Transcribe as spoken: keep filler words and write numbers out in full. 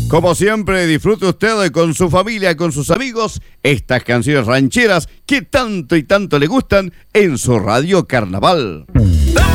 Como siempre, disfrute usted con su familia, con sus amigos, estas canciones rancheras que tanto y tanto le gustan en su Radio Carnaval.